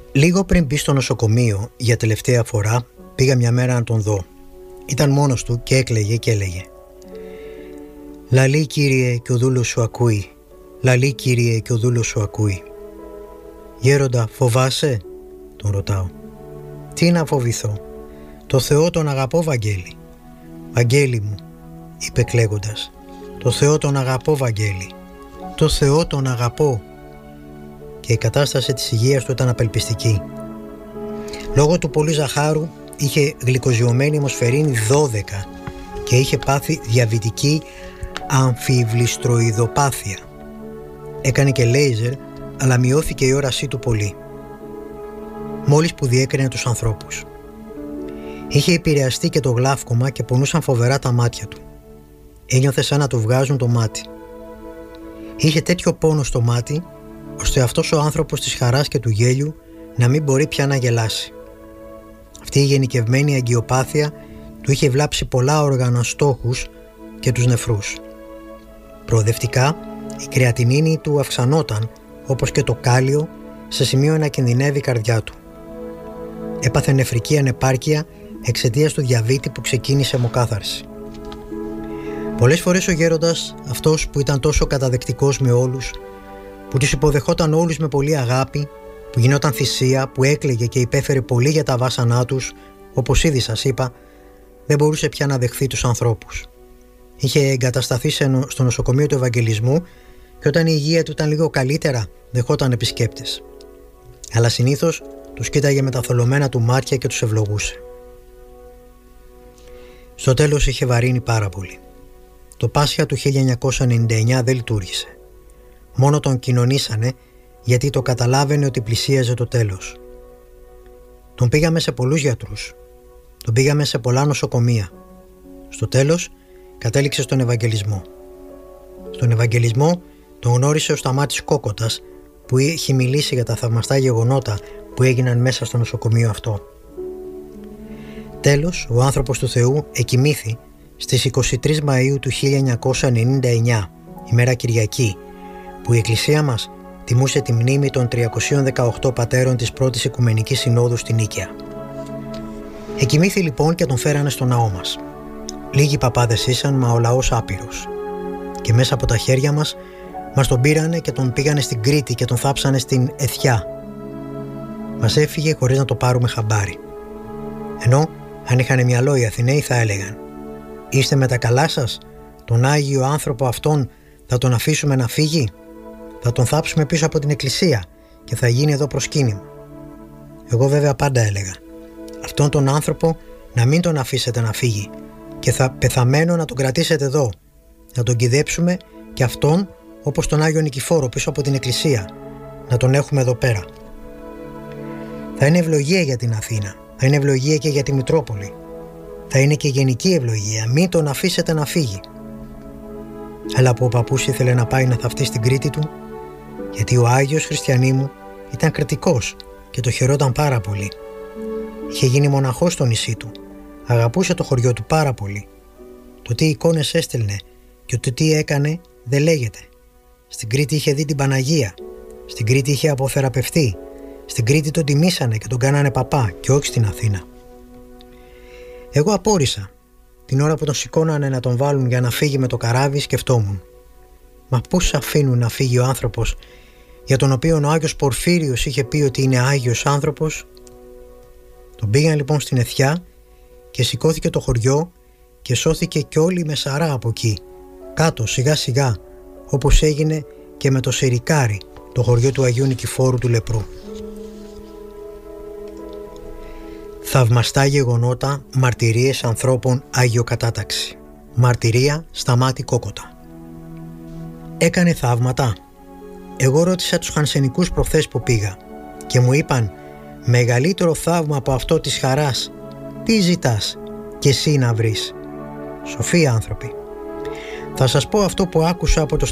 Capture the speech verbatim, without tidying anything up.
Λίγο πριν μπει στο νοσοκομείο για τελευταία φορά, πήγα μια μέρα να τον δω. Ήταν μόνος του και έκλαιγε και έλεγε: «Λαλή, Κύριε, και ο δούλος σου ακούει. Λαλή, Κύριε, και ο δούλος σου ακούει». «Γέροντα, φοβάσαι?» τον ρωτάω. «Τι να φοβηθώ? Το Θεό τον αγαπώ, Βαγγέλη». «Βαγγέλη μου», είπε κλαίγοντας, «το Θεό τον αγαπώ, Βαγγέλη. Το Θεό τον αγαπώ». Και η κατάσταση της υγείας του ήταν απελπιστική. Λόγω του πολύ ζαχάρου είχε γλυκοζιωμένη αιμοσφαιρίνη δώδεκα και είχε πάθει διαβητική αμφιβληστροειδοπάθεια. Έκανε και λέιζερ, αλλά μειώθηκε η όρασή του πολύ. Μόλις που διέκρινε τους ανθρώπους. Είχε επηρεαστεί και το γλαύκομα και πονούσαν φοβερά τα μάτια του. Ένιωθε σαν να του βγάζουν το μάτι. Είχε τέτοιο πόνο στο μάτι, ώστε αυτός ο άνθρωπος της χαράς και του γέλιου να μην μπορεί πια να γελάσει. Αυτή η γενικευμένη αγκιοπάθεια του είχε βλάψει πολλά όργανα στόχους και τους νεφρούς. Προοδευτικά, η κρεατινίνη του αυξανόταν, όπως και το κάλιο, σε σημείο να κινδυνεύει η καρδιά του. Έπαθε νεφρική ανεπάρκεια εξαιτίας του διαβήτη που ξεκίνησε αιμοκάθαρση. Πολλές φορές ο γέροντας, αυτός που ήταν τόσο καταδεκτικός με όλους, που τους υποδεχόταν όλους με πολύ αγάπη, που γινόταν θυσία, που έκλαιγε και υπέφερε πολύ για τα βάσανά τους, όπως ήδη σας είπα, δεν μπορούσε πια να δεχθεί τους ανθρώπους. Είχε εγκατασταθεί στο νοσοκομείο του Ευαγγελισμού και όταν η υγεία του ήταν λίγο καλύτερα, δεχόταν επισκέπτες. Αλλά συνήθως τους κοίταγε με τα θολωμένα του μάτια και τους ευλογούσε. Στο τέλος είχε βαρύνει πάρα πολύ. Το Πάσχα του χίλια εννιακόσια ενενήντα εννιά δεν λειτουργήσε. Μόνο τον κοινωνήσανε γιατί το καταλάβαινε ότι πλησίαζε το τέλος. Τον πήγαμε σε πολλούς γιατρούς. Τον πήγαμε σε πολλά νοσοκομεία. Στο τέλος κατέληξε στον Ευαγγελισμό. Στον Ευαγγελισμό τον γνώρισε ο Σταμάτης Κόκοτας, που είχε μιλήσει για τα θαυμαστά γεγονότα που έγιναν μέσα στο νοσοκομείο αυτό. Τέλος, ο άνθρωπος του Θεού εκοιμήθη στις είκοσι τρεις Μαΐου του χίλια εννιακόσια ενενήντα εννιά, ημέρα Κυριακή, που η Εκκλησία μας τιμούσε τη μνήμη των τριακοσίων δεκαοκτώ πατέρων της πρώτης Οικουμενικής Συνόδου στην Νίκαια. Εκοιμήθη λοιπόν και τον φέρανε στο ναό μας. Λίγοι παπάδες ήσαν, μα ο λαός άπειρος. Και μέσα από τα χέρια μας μας τον πήρανε και τον πήγανε στην Κρήτη και τον θάψανε στην Αιθιά. Μας έφυγε χωρίς να το πάρουμε χαμπάρι. Ενώ αν είχαν μυαλό οι Αθηναίοι θα έλεγαν: «Είστε με τα καλά σας? Τον Άγιο άνθρωπο αυτόν θα τον αφήσουμε να φύγει? Θα τον θάψουμε πίσω από την εκκλησία και θα γίνει εδώ προσκύνημα». Εγώ βέβαια πάντα έλεγα: αυτόν τον άνθρωπο να μην τον αφήσετε να φύγει και θα πεθαμένο να τον κρατήσετε εδώ, να τον κυδέψουμε και αυτόν όπως τον Άγιο Νικηφόρο πίσω από την εκκλησία, να τον έχουμε εδώ πέρα. Θα είναι ευλογία για την Αθήνα, θα είναι ευλογία και για τη Μητρόπολη, θα είναι και γενική ευλογία, μην τον αφήσετε να φύγει. Αλλά που ο παππούς ήθελε να πάει να θαυτεί στην Κρήτη του, γιατί ο Άγιος Χριστιανίμου ήταν κριτικός και το χαιρόταν πάρα πολύ. Είχε γίνει μοναχός στο νησί του, αγαπούσε το χωριό του πάρα πολύ. Το τι εικόνες έστελνε και το τι έκανε δεν λέγεται. Στην Κρήτη είχε δει την Παναγία, στην Κρήτη είχε αποθεραπευτεί, στην Κρήτη τον τιμήσανε και τον κάνανε παπά και όχι στην Αθήνα. Εγώ απόρρισα. Την ώρα που τον σηκώνανε να τον βάλουν για να φύγει με το καράβι, σκεφτόμουν: μα πώς αφήνουν να φύγει ο άνθρωπος για τον οποίο ο Άγιος Πορφύριος είχε πει ότι είναι Άγιος άνθρωπος? Τον πήγαν λοιπόν στην Αιθιά και σηκώθηκε το χωριό και σώθηκε κι όλη η Μεσαρά από εκεί, κάτω σιγά σιγά, όπως έγινε και με το Σερικάρι, το χωριό του Αγίου Νικηφόρου του Λεπρού. Θαυμαστά γεγονότα, μαρτυρίες ανθρώπων Αγιοκατάταξη. Μαρτυρία Σταμάτη Κόκοτα. Έκανε θαύματα. Εγώ ρώτησα τους Χανσενικούς προχθές που πήγα και μου είπαν: μεγαλύτερο θαύμα από αυτό της χαράς τι ζητάς και εσύ να βρεις? Σοφοί άνθρωποι. Θα σας πω αυτό που άκουσα από το